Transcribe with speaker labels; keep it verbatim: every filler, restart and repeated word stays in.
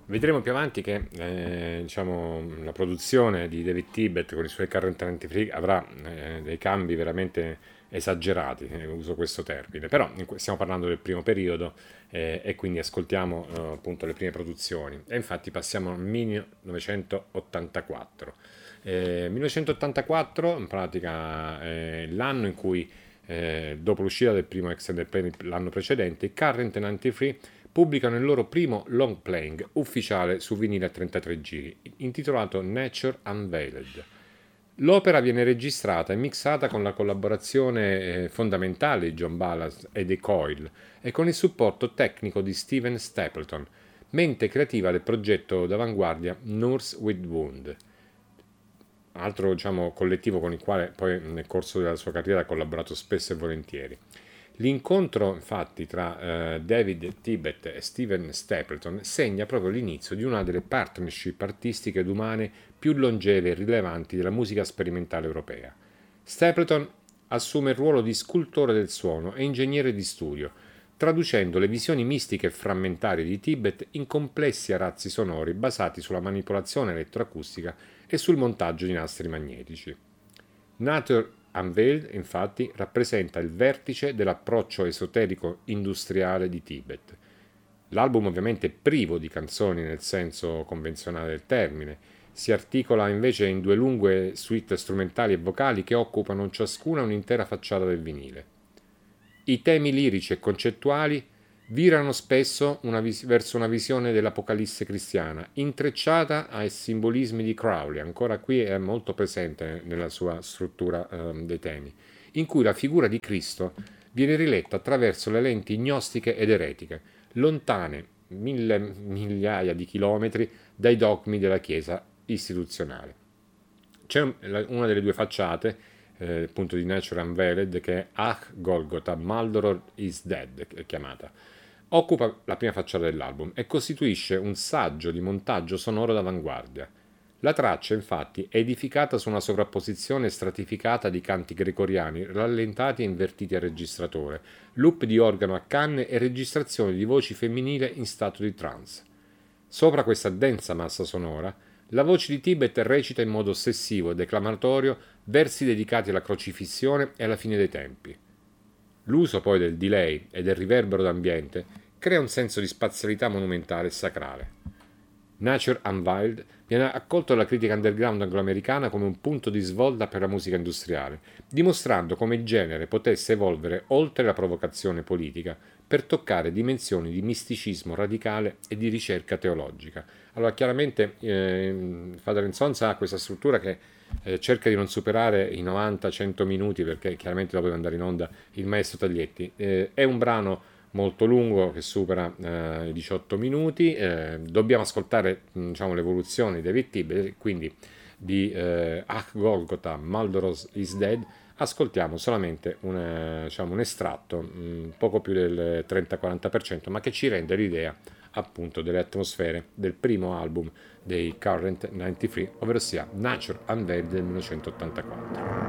Speaker 1: Vedremo più avanti che eh, diciamo, la produzione di David Tibet con i suoi Current ninety-three avrà eh, dei cambi veramente esagerati, eh, uso questo termine, però in que- stiamo parlando del primo periodo eh, e quindi ascoltiamo eh, appunto le prime produzioni. E infatti passiamo al millenovecentottantaquattro. Eh, millenovecentottantaquattro in pratica è l'anno in cui eh, dopo l'uscita del primo Extended Play l'anno precedente, i Current ninety-three pubblicano il loro primo long playing ufficiale su vinile a trentatré giri, intitolato Nature Unveiled. L'opera viene registrata e mixata con la collaborazione eh, fondamentale di John Ballas e The Coil e con il supporto tecnico di Steven Stapleton, mente creativa del progetto d'avanguardia Nurse with Wound, altro diciamo, collettivo con il quale poi nel corso della sua carriera ha collaborato spesso e volentieri. L'incontro infatti tra eh, David Tibet e Steven Stapleton segna proprio l'inizio di una delle partnership artistiche ed umane più longeve e rilevanti della musica sperimentale europea. Stapleton assume il ruolo di scultore del suono e ingegnere di studio, traducendo le visioni mistiche e frammentarie di Tibet in complessi arazzi sonori basati sulla manipolazione elettroacustica e sul montaggio di nastri magnetici. Nature Unveiled, infatti, rappresenta il vertice dell'approccio esoterico industriale di Tibet. L'album ovviamente è privo di canzoni nel senso convenzionale del termine, si articola invece in due lunghe suite strumentali e vocali che occupano ciascuna un'intera facciata del vinile. I temi lirici e concettuali virano spesso una vis- verso una visione dell'Apocalisse cristiana, intrecciata ai simbolismi di Crowley, ancora qui è molto presente nella sua struttura ehm, dei temi, in cui la figura di Cristo viene riletta attraverso le lenti gnostiche ed eretiche, lontane mille migliaia di chilometri dai dogmi della Chiesa istituzionale. C'è una delle due facciate, eh, appunto di Nature Unveiled, che è Ach Golgotha, Maldoror is Dead, è chiamata. Occupa la prima facciata dell'album e costituisce un saggio di montaggio sonoro d'avanguardia. La traccia, infatti, è edificata su una sovrapposizione stratificata di canti gregoriani rallentati e invertiti al registratore, loop di organo a canne e registrazioni di voci femminili in stato di trance. Sopra questa densa massa sonora, la voce di Tibet recita in modo ossessivo e declamatorio versi dedicati alla crocifissione e alla fine dei tempi. L'uso poi del delay e del riverbero d'ambiente crea un senso di spazialità monumentale e sacrale. Nature Unveiled viene accolto dalla critica underground angloamericana come un punto di svolta per la musica industriale, dimostrando come il genere potesse evolvere oltre la provocazione politica per toccare dimensioni di misticismo radicale e di ricerca teologica. Allora, chiaramente eh, Father Sons ha questa struttura che eh, cerca di non superare i novanta cento minuti, perché chiaramente dopo deve andare in onda il maestro Taglietti. Eh, è un brano molto lungo che supera eh, i diciotto minuti, eh, dobbiamo ascoltare diciamo, l'evoluzione di David Tibet, quindi di eh, Ach Golgotha, Maldoros is Dead, ascoltiamo solamente un, eh, diciamo, un estratto, mh, poco più del trenta quaranta per cento, ma che ci rende l'idea appunto delle atmosfere del primo album dei Current ninety-three, ovvero sia Nature Unveiled del millenovecentottantaquattro.